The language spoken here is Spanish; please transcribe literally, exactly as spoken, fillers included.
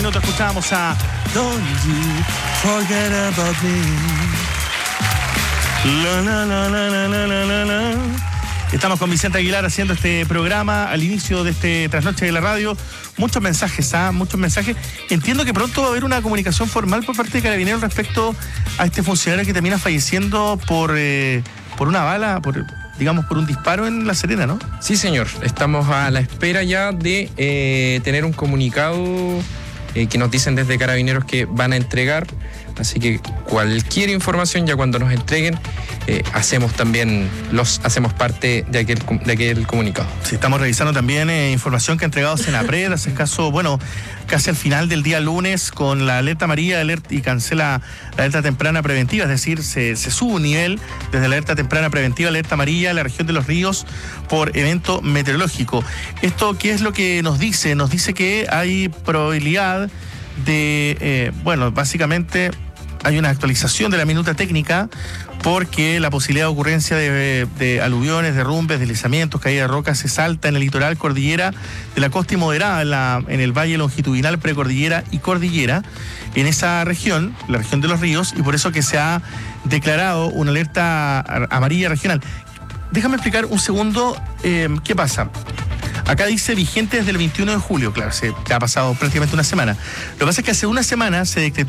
minutos escuchábamos a Don't You Forget About Me. La, la, la, la, la, la, la, la. Estamos con Vicente Aguilar haciendo este programa al inicio de este Trasnoche de la Radio. Muchos mensajes, ¿ah? Muchos mensajes. Entiendo que pronto va a haber una comunicación formal por parte de Carabineros respecto a este funcionario que termina falleciendo por, eh, por una bala, por, digamos, por un disparo en La Serena, ¿no? Sí, señor. Estamos a la espera ya de eh, tener un comunicado eh, que nos dicen desde Carabineros que van a entregar. Así que cualquier información, ya cuando nos entreguen, eh, hacemos también, los hacemos parte de aquel, de aquel comunicado. Sí, estamos revisando también eh, información que ha entregado Senapred hace escaso, bueno, casi al final del día lunes, con la alerta amarilla alerta, y cancela la alerta temprana preventiva, es decir, se, se sube un nivel desde la alerta temprana preventiva a alerta amarilla en la región de Los Ríos por evento meteorológico. ¿Esto qué es lo que nos dice? Nos dice que hay probabilidad de, eh, bueno, básicamente hay una actualización de la minuta técnica porque la posibilidad de ocurrencia de, de aluviones, derrumbes, deslizamientos, caída de rocas se salta en el litoral, cordillera de la costa y moderada en, la, en el valle longitudinal, precordillera y cordillera, en esa región, la región de Los Ríos, y por eso que se ha declarado una alerta amarilla regional. Déjame explicar un segundo eh, qué pasa. Acá dice vigente desde el veintiuno de julio, claro, se ya ha pasado prácticamente una semana. Lo que pasa es que hace una semana se decretó